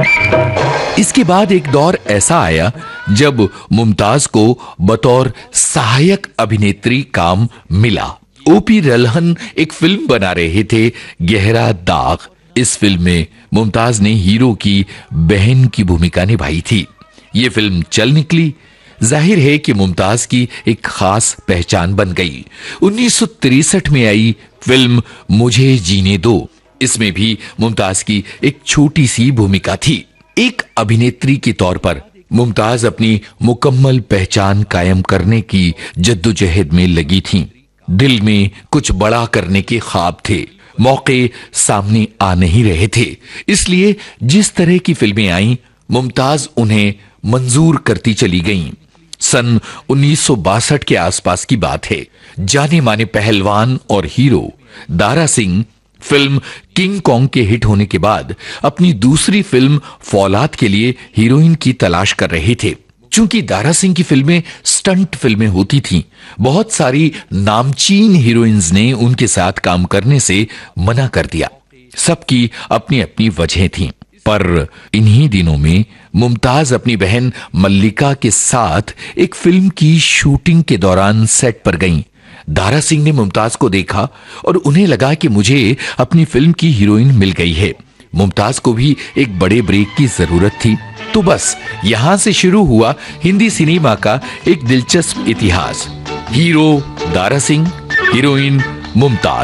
इसके बाद एक दौर ऐसा आया जब मुमताज को बतौर सहायक अभिनेत्री काम मिला। ओपी रल्हन एक फिल्म बना रहे थे, गहरा दाग। इस फिल्म में मुमताज ने हीरो की बहन की भूमिका निभाई थी। ये फिल्म चल निकली। जाहिर है कि मुमताज की एक खास पहचान बन गई। 1963 में आई फिल्म मुझे जीने दो। इसमें भी मुमताज की एक छोटी सी भूमिका थी। एक अभिनेत्री के तौर पर मुमताज अपनी मुकम्मल पहचान कायम करने की जद्दोजहद में लगी थीं। दिल में कुछ बड़ा करने के ख्वाब थे, मौके सामने आ नहीं रहे थे। इसलिए जिस तरह की फिल्में आईं, मुमताज उन्हें मंजूर करती चली गईं। सन 1962 के आसपास की बात है। जाने माने पहलवान और hero Dara Singh film king Kong के हिट होने के बाद अपनी दूसरी फिल्म फौलाद के लिए हीरोइन की तलाश कर रहे थे। चूंकि दारा सिंह की फिल्में स्टंट फिल्में होती थीं, बहुत सारी नामचीन हीरोइंस ने उनके साथ काम करने से मना कर दिया। सबकी अपनी अपनी वजह थीं। पर इन्हीं दिनों में मुमताज अपनी बहन मल्लिका के साथ एक फिल्म की शूटिंग के दौरान सेट पर गईं। दारा सिंह ने मुमताज को देखा और उन्हें लगा कि मुझे अपनी फिल्म की हीरोइन मिल गई है। मुमताज को भी एक बड़े ब्रेक की जरूरत थी। तो बस यहां से शुरू हुआ हिंदी सिनेमा का एक दिलचस्प इतिहास। Hero Dara Singh, heroine Mumtaz.